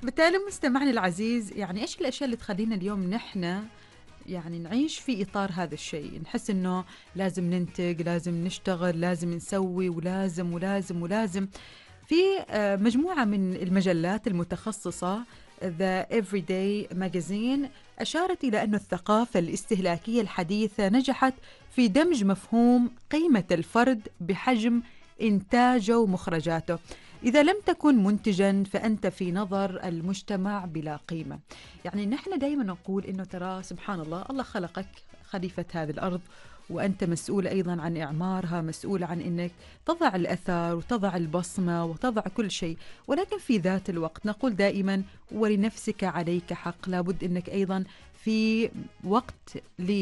بالتالي مستمعنا العزيز، يعني إيش الأشياء اللي تخلّينا اليوم نحن يعني نعيش في إطار هذا الشيء، نحس إنه لازم ننتج، لازم نشتغل، لازم نسوي، ولازم، ولازم، ولازم. في مجموعة من المجلات المتخصصة The Everyday Magazine أشارت إلى أن الثقافة الاستهلاكية الحديثة نجحت في دمج مفهوم قيمة الفرد بحجم إنتاجه ومخرجاته. إذا لم تكن منتجا فأنت في نظر المجتمع بلا قيمة. يعني نحن دائما نقول إنه ترى سبحان الله، الله خلقك خليفة هذه الأرض، وأنت مسؤول أيضا عن إعمارها، مسؤول عن أنك تضع الأثر وتضع البصمة وتضع كل شيء. ولكن في ذات الوقت نقول دائما ولنفسك عليك حق، لابد أنك أيضا في وقت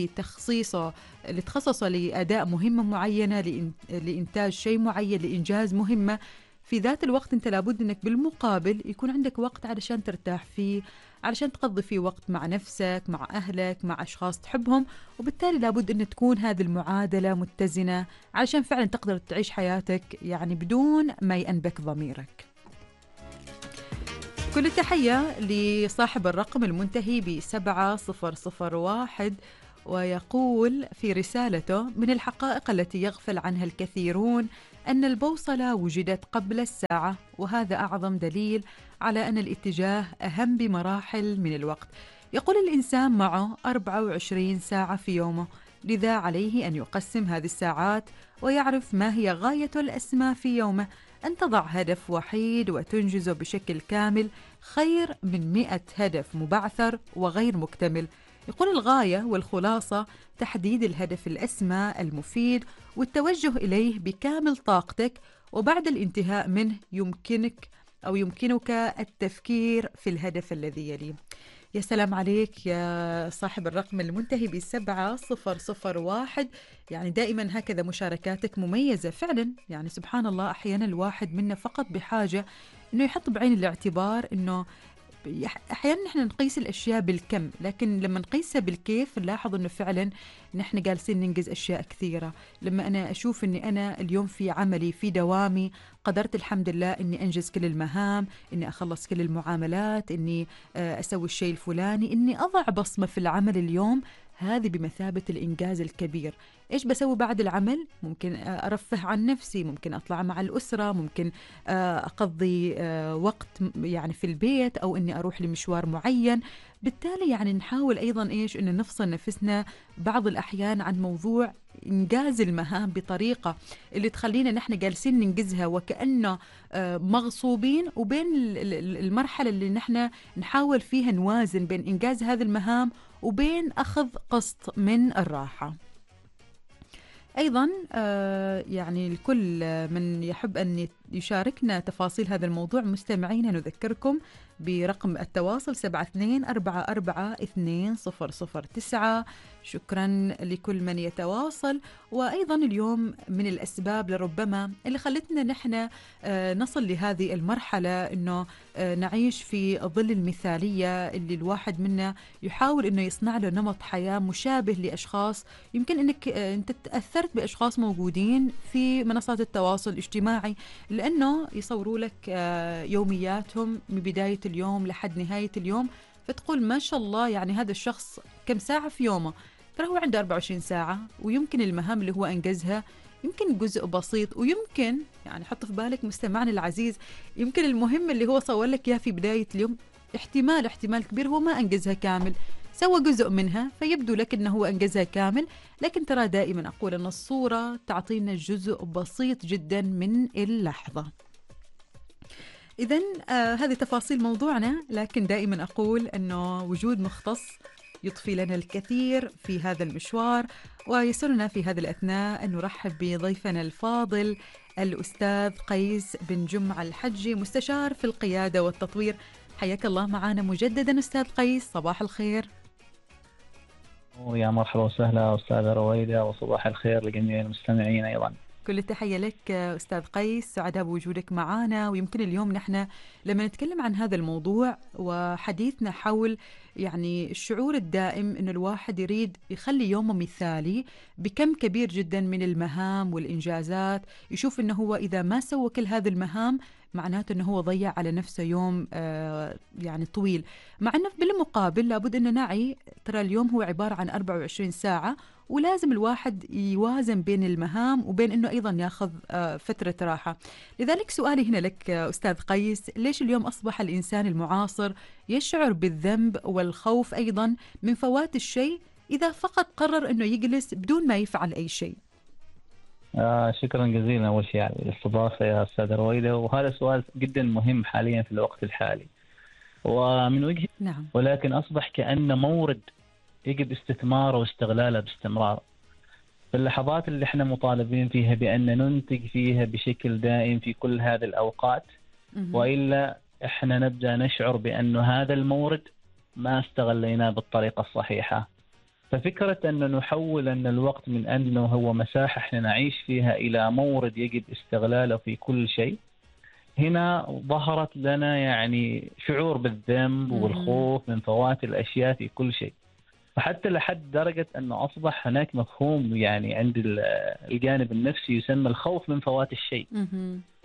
لتخصصه لأداء مهمة معينة، لإنتاج شيء معين، لإنجاز مهمة. في ذات الوقت أنت لابد أنك بالمقابل يكون عندك وقت علشان ترتاح فيه، علشان تقضي فيه وقت مع نفسك، مع أهلك، مع أشخاص تحبهم. وبالتالي لابد أن تكون هذه المعادلة متزنة علشان فعلا تقدر تعيش حياتك يعني بدون ما يأنبك ضميرك. كل التحية لصاحب الرقم المنتهي ب7001، ويقول في رسالته: من الحقائق التي يغفل عنها الكثيرون أن البوصلة وجدت قبل الساعة، وهذا أعظم دليل على أن الاتجاه أهم بمراحل من الوقت. يقول الإنسان معه 24 ساعة في يومه، لذا عليه أن يقسم هذه الساعات ويعرف ما هي غايته الأسمى في يومه. أن تضع هدف وحيد وتنجزه بشكل كامل خير من 100 هدف مبعثر وغير مكتمل. يقول الغاية والخلاصة تحديد الهدف الأسمى المفيد والتوجه إليه بكامل طاقتك، وبعد الانتهاء منه يمكنك التفكير في الهدف الذي يليه. يا سلام عليك يا صاحب الرقم المنتهي ب7001. يعني دائما هكذا مشاركاتك مميزة فعلا. يعني سبحان الله، أحيانا الواحد منا فقط بحاجة أنه يحط بعين الاعتبار أنه احيانا نحن نقيس الاشياء بالكم، لكن لما نقيسها بالكيف نلاحظ انه فعلا نحن جالسين ننجز اشياء كثيره. لما انا اشوف اني انا اليوم في عملي في دوامي قدرت الحمد لله اني انجز كل المهام، اني اخلص كل المعاملات، اني اسوي الشيء الفلاني، اني اضع بصمه في العمل اليوم، هذه بمثابة الإنجاز الكبير. إيش بسوي بعد العمل؟ ممكن أرفه عن نفسي، ممكن أطلع مع الأسرة، ممكن أقضي وقت يعني في البيت، أو أني أروح لمشوار معين. بالتالي يعني نحاول أيضا إيش أن نفصل نفسنا بعض الأحيان عن موضوع إنجاز المهام بطريقة اللي تخلينا نحن جالسين ننجزها وكأنه مغصوبين، وبين المرحلة اللي نحن نحاول فيها نوازن بين إنجاز هذه المهام وبين أخذ قسط من الراحة. أيضا يعني الكل من يحب أن يشاركنا تفاصيل هذا الموضوع مستمعين نذكركم برقم التواصل 7244220009. شكرا لكل من يتواصل. وأيضا اليوم من الأسباب لربما اللي خلتنا نحن نصل لهذه المرحلة أنه نعيش في ظل المثالية اللي الواحد منا يحاول أنه يصنع له نمط حياة مشابه لأشخاص. يمكن أنك أنت تأثرت بأشخاص موجودين في منصات التواصل الاجتماعي، لأنه يصوروا لك يومياتهم من بداية اليوم لحد نهاية اليوم، فتقول ما شاء الله يعني هذا الشخص كم ساعة في يومه. ترى هو عنده 24 ساعة، ويمكن المهام اللي هو أنجزها يمكن جزء بسيط، ويمكن يعني حط في بالك مستمعنا العزيز، يمكن المهم اللي هو صور لك إياه في بداية اليوم احتمال كبير هو ما أنجزها كامل، سوى جزء منها فيبدو لك أنه هو أنجزها كامل. لكن ترى دائما أقول أن الصورة تعطينا جزء بسيط جدا من اللحظة. إذن هذه تفاصيل موضوعنا، لكن دائما أقول أنه وجود مختص يضفي لنا الكثير في هذا المشوار. ويسرنا في هذه الأثناء أن نرحب بضيفنا الفاضل الأستاذ قيس بن جمعة الحجي، مستشار في القيادة والتطوير. حياك الله معنا مجددا أستاذ قيس، صباح الخير. يا مرحبا وسهلا أستاذة رويدة، وصباح الخير لجميع المستمعين أيضا. كل التحية لك أستاذ قيس، سعداء بوجودك معنا. ويمكن اليوم نحن لما نتكلم عن هذا الموضوع وحديثنا حول يعني الشعور الدائم أن الواحد يريد يخلي يومه مثالي بكم كبير جدا من المهام والإنجازات، يشوف أنه هو إذا ما سوى كل هذه المهام معناته أنه هو ضيع على نفسه يوم يعني طويل. مع أنه بالمقابل لابد أن نعي ترى اليوم هو عبارة عن 24 ساعة، ولازم الواحد يوازن بين المهام وبين أنه أيضا ياخذ فترة راحة. لذلك سؤالي هنا لك أستاذ قيس، ليش اليوم أصبح الإنسان المعاصر يشعر بالذنب والخوف أيضا من فوات الشيء إذا فقط قرر أنه يجلس بدون ما يفعل أي شيء؟ شكرا جزيلا أول شيء على الاستضافة يا أستاذ رويدة، وهذا سؤال جدا مهم حاليا في الوقت الحالي ومن وجهة نعم. ولكن أصبح كأنه مورد يجب استثماره واستغلاله باستمرار. في اللحظات اللي احنا مطالبين فيها بأن ننتج فيها بشكل دائم في كل هذه الأوقات، وإلا احنا نبدأ نشعر بأنه هذا المورد ما استغليناه بالطريقة الصحيحة. ففكرة أن نحول أن الوقت من أنه هو مساحة احنا نعيش فيها إلى مورد يجب استغلاله في كل شيء، هنا ظهرت لنا يعني شعور بالذنب والخوف من فوات الأشياء في كل شيء. فحتى لحد درجة أنه أصبح هناك مفهوم يعني عند الجانب النفسي يسمى الخوف من فوات الشيء.